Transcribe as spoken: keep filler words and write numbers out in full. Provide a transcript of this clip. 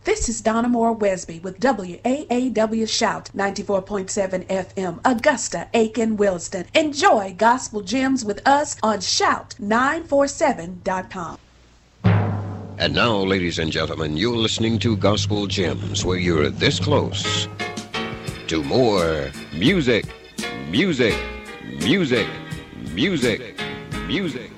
This is Donna Moore Wesby with W A A W Shout ninety-four point seven F M, Augusta, Aiken, Williston. Enjoy Gospel Gems with us on shout nine four seven dot com. And now, ladies and gentlemen, you're listening to Gospel Gems, where you're this close to more music, music, music, music, music.